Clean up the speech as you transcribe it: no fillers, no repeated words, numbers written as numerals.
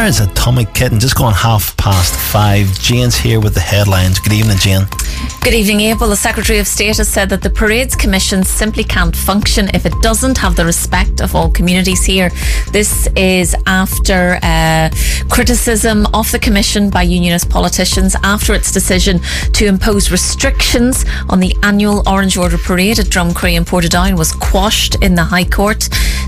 There's Atomic Kitten, just gone 5:30. Jane's here with the headlines. Good evening, Jane. Good evening, Abe. Well, the Secretary of State has said that the Parades Commission simply can't function if it doesn't have the respect of all communities here. This is after criticism of the Commission by unionist politicians after its decision to impose restrictions on the annual Orange Order Parade at Drumcree in Portadown was quashed in the High Court.